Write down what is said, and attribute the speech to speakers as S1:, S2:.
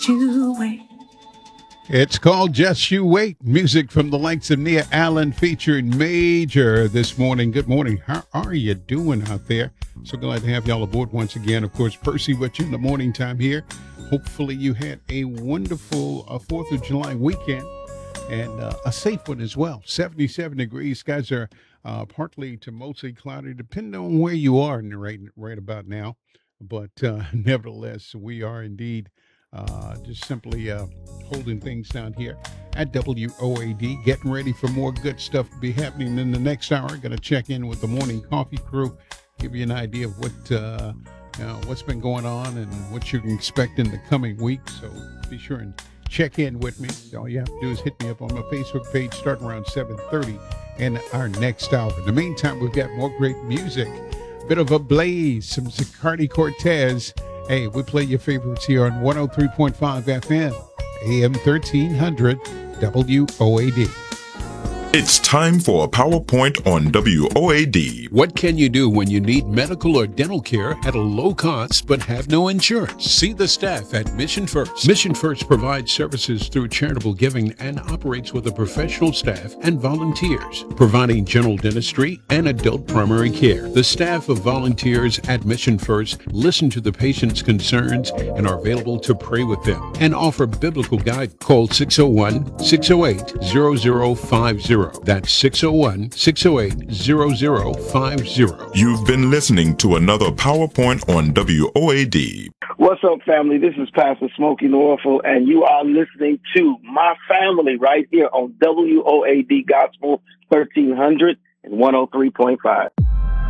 S1: You wait.
S2: It's called Just You Wait. Music from the likes of Nia Allen featuring Major this morning. Good morning. How are you doing out there? So glad to have y'all aboard once again. Of course, Percy with you in the morning time here. Hopefully you had a wonderful 4th of July weekend and a safe one as well. 77 degrees. Skies are partly to mostly cloudy, depending on where you are right about now. But nevertheless, we are indeed just simply holding things down here at WOAD, getting ready for more good stuff to be happening in the next hour. Going to check in with the morning coffee crew, give you an idea of what's been going on and what you can expect in the coming week. So be sure and check in with me. All you have to do is hit me up on my Facebook page starting around 7:30 in our next hour. In the meantime, we've got more great music. Bit of a blaze, some Zacardi Cortez. Hey, we play your favorites here on 103.5 FM, AM 1300, WOAD.
S3: It's time for a PowerPoint on WOAD.
S4: What can you do when you need medical or dental care at a low cost but have no insurance? See the staff at Mission First. Mission First provides services through charitable giving and operates with a professional staff and volunteers, providing general dentistry and adult primary care. The staff of volunteers at Mission First listen to the patient's concerns and are available to pray with them and offer biblical guidance. Call 601-608-0050. That's 601-608-0050.
S3: You've been listening to another PowerPoint on WOAD.
S5: What's up, family? This is Pastor Smokey Norfolk, and you are listening to My Family right here on WOAD Gospel 1300 and 103.5.